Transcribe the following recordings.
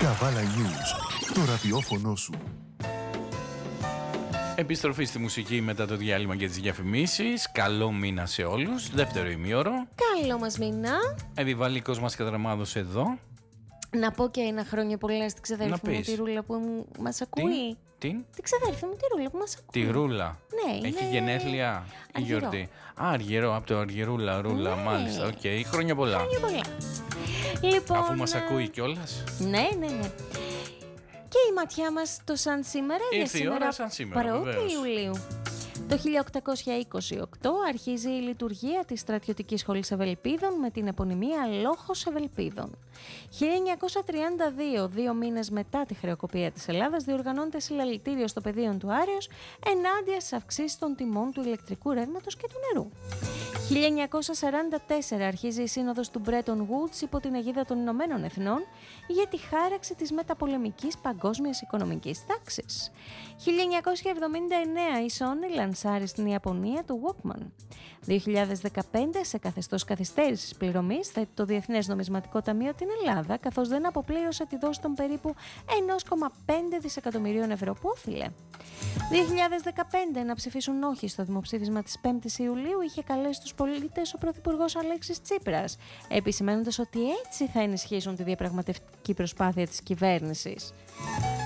Καβάλα News, το ραδιόφωνο σου. Επιστροφή στη μουσική μετά το διάλειμμα και τις διαφημίσεις. Καλό μήνα σε όλους. Δεύτερο ημίωρο. Καλό μας μήνα. Επιβαλικός μας Κατραμάδος εδώ. Να πω και ένα χρόνια πολλά στην ξαδέρφη μου τη Ρούλα που μας ακούει. Την ξαδέρφη μου τη Ρούλα που μας ακούει. Τη Ρούλα. Ναι, έχει γενέθλια η γιορτή. Αργυρό, από το Αργυρούλα, Ρούλα, ναι. Μάλιστα. Οκ, χρόνια πολλά. Χρόνια πολλά. Λοιπόν, αφού μας ακούει κιόλας. Ναι. Και η ματιά μας το σαν σήμερα. Ήρθε η ώρα σαν σήμερα, 1η Ιουλίου. Το 1828 αρχίζει η λειτουργία της Στρατιωτικής Σχολής Ευελπίδων με την επωνυμία Λόχος Ευελπίδων. 1932, 2 μήνες μετά τη χρεοκοπία της Ελλάδας, διοργανώνεται συλλαλητήριο στο πεδίο του Άρεως ενάντια στις αυξήσεις των τιμών του ηλεκτρικού ρεύματος και του νερού. 1944 αρχίζει η σύνοδος του Bretton Woods υπό την αιγίδα των Ηνωμένων Εθνών για τη χάραξη της μεταπολεμικής παγκόσμιας οικονομικής τάξης. 1979 η Sony λανσάρει στην Ιαπωνία το Walkman. 2015 σε καθεστώς καθυστέρησης πληρωμής θέτει το Διεθνές Νομισματικό Ταμείο την Ελλάδα, καθώς δεν αποπλήρωσε τη δόση των περίπου 1,5 δισεκατομμυρίων ευρώ που όφιλε. 2015 να ψηφίσουν όχι στο δημοψήφισμα της 5ης Ιουλίου είχε καλέσει τους πολίτες ο Πρωθυπουργός Αλέξης Τσίπρας, επισημαίνοντας ότι έτσι θα ενισχύσουν τη διαπραγματευτική προσπάθεια της κυβέρνησης.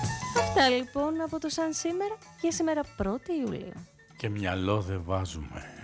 Αυτά λοιπόν από το σαν σήμερα για σήμερα 1η Ιουλίου. Και μυαλό δεν βάζουμε.